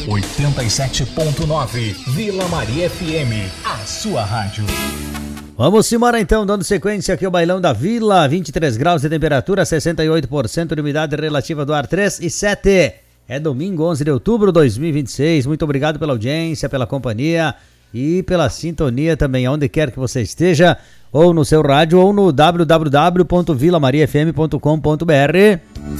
87.9 Vila Maria FM, a sua rádio. Vamos embora então, dando sequência aqui ao Bailão da Vila, 23 graus de temperatura, 68% de umidade relativa do ar, 3 e 7. É domingo, 11 de outubro de 2026. Muito obrigado pela audiência, pela companhia e pela sintonia também, onde quer que você esteja, ou no seu rádio, ou no www.vilamariafm.com.br.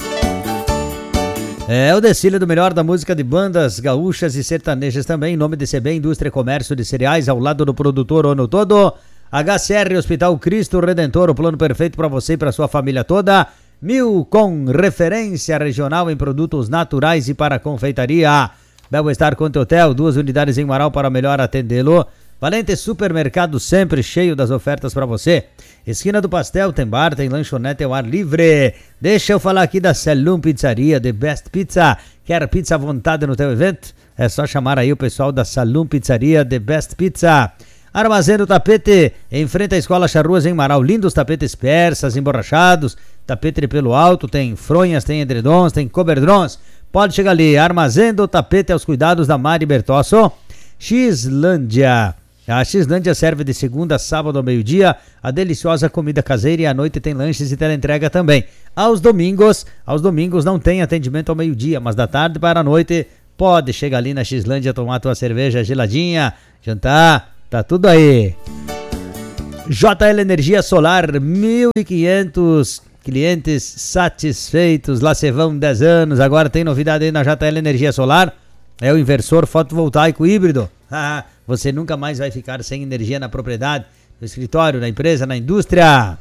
É o desfile do melhor da música de bandas gaúchas e sertanejas também, em nome de CB Indústria e Comércio de Cereais, ao lado do produtor o ano todo. HCR Hospital Cristo Redentor, o plano perfeito para você e para sua família toda. Milcom, referência regional em produtos naturais e para confeitaria. Bel-Estar Conte Hotel, 2 unidades em Marau para melhor atendê-lo. Valente Supermercado, sempre cheio das ofertas para você. Esquina do Pastel, tem bar, tem lanchonete ao ar livre. Deixa eu falar aqui da Salum Pizzaria, The Best Pizza. Quer pizza à vontade no teu evento? É só chamar aí o pessoal da Salum Pizzaria, The Best Pizza. Armazém do Tapete, em frente à Escola Charruas em Marau. Lindos tapetes persas, emborrachados, tapete de pelo alto, tem fronhas, tem edredons, tem coberdrons. Pode chegar ali, Armazém do Tapete, aos cuidados da Mari Bertosso. Xlândia. A Xlândia serve de segunda a sábado ao meio-dia a deliciosa comida caseira e à noite tem lanches e teleentrega também. Aos domingos não tem atendimento ao meio-dia, mas da tarde para a noite pode chegar ali na Xlândia tomar tua cerveja geladinha, jantar. Tá tudo aí. JL Energia Solar, 1.500 clientes satisfeitos. Lá se vão 10 anos. Agora tem novidade aí na JL Energia Solar. É o inversor fotovoltaico híbrido. Você nunca mais vai ficar sem energia na propriedade, no escritório, na empresa, na indústria.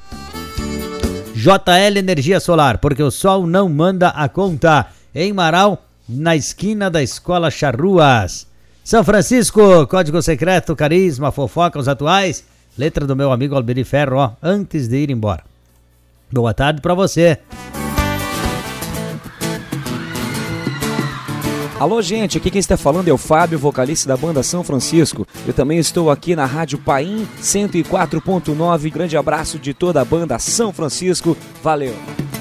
JL Energia Solar, porque o sol não manda a conta. Em Marau, na esquina da Escola Charruas. São Francisco, código secreto, carisma, fofoca, os atuais. Letra do meu amigo Alberi Ferro, ó, antes de ir embora. Boa tarde pra você. Alô, gente, aqui quem está falando é o Fábio, vocalista da banda São Francisco. Eu também estou aqui na Rádio Paim 104.9. Grande abraço de toda a banda São Francisco. Valeu!